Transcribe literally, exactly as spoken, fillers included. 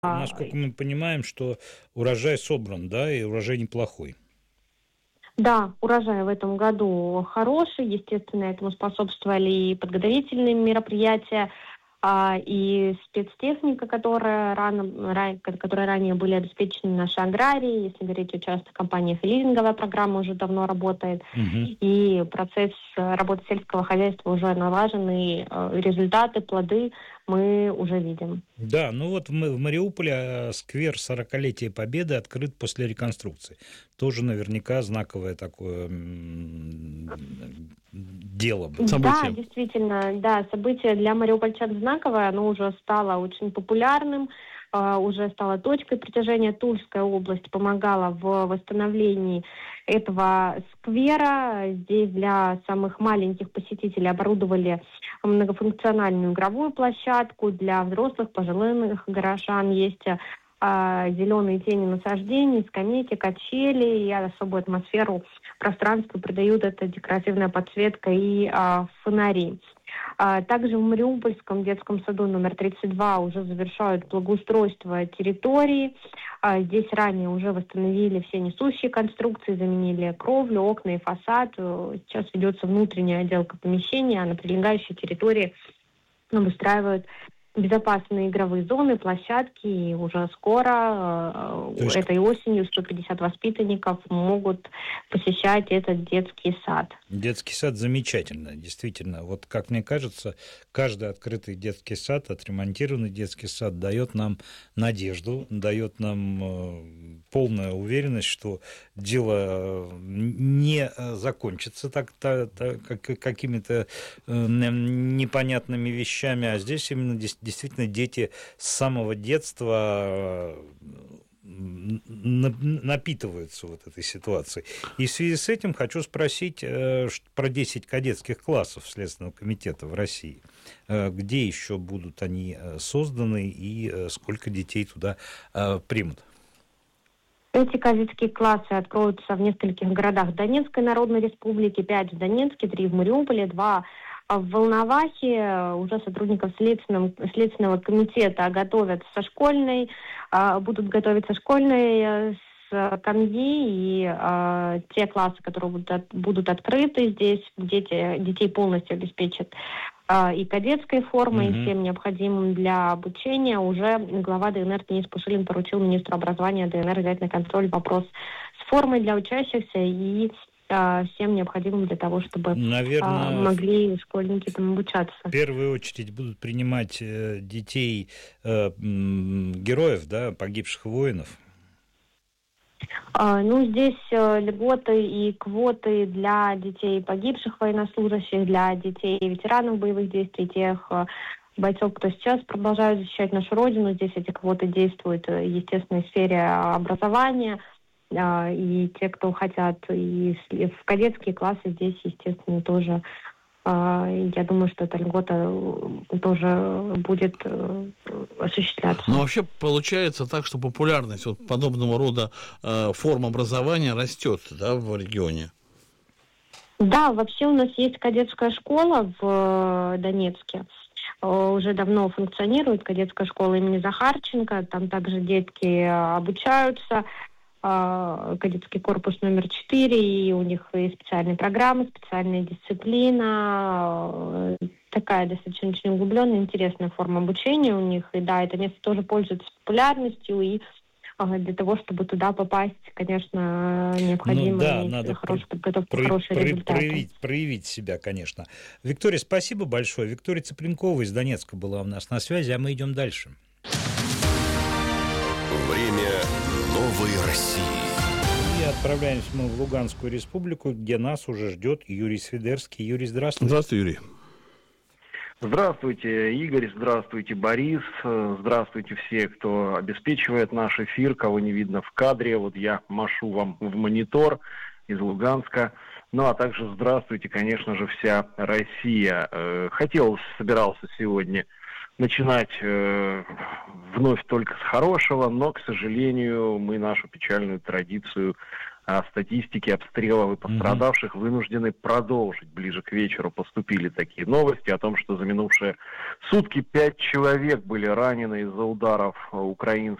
Насколько мы понимаем, что урожай собран, да, и урожай неплохой. Да, урожай в этом году хороший, естественно, этому способствовали и подготовительные мероприятия, а, и спецтехника, которая, рано, ра- которой ранее были обеспечены наши аграрии. Если говорить о частных компаниях, лизинговая программа уже давно работает, Мгм. и процесс э, работы сельского хозяйства уже налажен, и э, результаты, плоды мы уже видим. Да, ну вот в Ма- в Мариуполе э, сквер сорокалетия Победы открыт после реконструкции. Тоже наверняка знаковое такое м, дело было. Да, Событие. действительно, да, событие для мариупольчан знаковое, оно уже стало очень популярным, а, уже стало точкой притяжения. Тульская область помогала в восстановлении этого сквера. Здесь для самых маленьких посетителей оборудовали многофункциональную игровую площадку, для взрослых, пожилых горожан есть а, зеленые тени насаждений, скамейки, качели, и особую атмосферу пространству придают эта декоративная подсветка и а, фонари. А, также в Мариупольском детском саду номер тридцать два уже завершают благоустройство территории. А, здесь ранее уже восстановили все несущие конструкции, заменили кровлю, окна и фасад. Э, Сейчас ведется внутренняя отделка помещения, а на прилегающей территории обустраивают безопасные игровые зоны, площадки, и уже скоро, То э, есть этой осенью, сто пятьдесят воспитанников могут посещать этот детский сад. детский сад замечательно, действительно. Вот как мне кажется, каждый открытый детский сад, отремонтированный детский сад дает нам надежду, дает нам э, полную уверенность, что дело э, не э, закончится так, та- та- как- какими-то э, н- непонятными вещами, а здесь именно дес- действительно дети с самого детства э, на- напитываются вот этой ситуацией. И в связи с этим хочу спросить э, ш- про десять кадетских классов Следственного комитета в России. Э, Где еще будут они э, созданы и э, сколько детей туда э, примут? Эти кадетские классы откроются в нескольких городах Донецкой Народной Республики, пять в Донецке, три в Мариуполе, два в Волновахе. Уже сотрудников следственного, следственного комитета готовят со школьной, а, будут готовить со школьной э, с скамьи, и а, те классы, которые будут, от- будут открыты здесь, дети, детей полностью обеспечат а, и кадетской формой, и Мгм. всем необходимым для обучения. Уже глава ДНР Денис Пушилин поручил министру образования ДНР взять на контроль вопрос с формой для учащихся и а, всем необходимым для того, чтобы а, Наверное, в могли школьники там обучаться. первую очередь будут принимать э, детей э, м, героев, да, погибших воинов. А, ну, здесь э, льготы и квоты для детей погибших военнослужащих, для детей ветеранов боевых действий, тех э, бойцов, кто сейчас продолжают защищать нашу Родину. Здесь эти квоты действуют, э, естественно, в сфере образования. А, и те, кто хотят и с- и в кадетские классы, здесь, естественно, тоже, а, я думаю, что эта льгота э, тоже будет э, осуществляться. Но вообще получается так, что популярность вот подобного рода э, форм образования растет, да, в регионе. Да, вообще у нас есть кадетская школа в э, Донецке. Э, Уже давно функционирует кадетская школа имени Захарченко. Там также детки э, обучаются. Э, Кадетский корпус номер четыре, и у них и специальные программы, специальная дисциплина. э, Такая достаточно очень углубленная, интересная форма обучения у них. И да, это место тоже пользуется популярностью, и Ага, для того, чтобы туда попасть, конечно, Ну необходимо да, иметь надо хорошую про- подготовку, про- хорошие про- результаты. проявить, проявить себя, конечно. Виктория, спасибо большое. Виктория Цыпленкова из Донецка была у нас на связи, а мы идем дальше. Время новой России. И отправляемся мы в Луганскую республику, где нас уже ждет Юрий Свидерский. Юрий, здравствуйте. Здравствуй, Юрий. Здравствуйте, Игорь, здравствуйте, Борис, э, здравствуйте все, кто обеспечивает наш эфир, кого не видно в кадре. Вот я машу вам в монитор из Луганска. Ну, а также здравствуйте, конечно же, вся Россия. Э, Хотел, собирался сегодня начинать э, вновь только с хорошего, но, к сожалению, мы нашу печальную традицию а, статистики обстрелов и пострадавших, mm-hmm. вынуждены продолжить. Ближе к вечеру поступили такие новости о том, что за минувшие сутки пять человек были ранены из-за ударов украинских